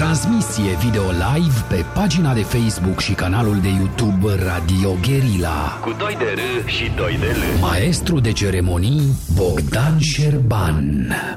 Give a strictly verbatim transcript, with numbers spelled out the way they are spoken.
Transmisie video live pe pagina de Facebook și canalul de YouTube Radio Guerilla. Cu doi de R și doi de L. Maestru de ceremonii Bogdan Șerban.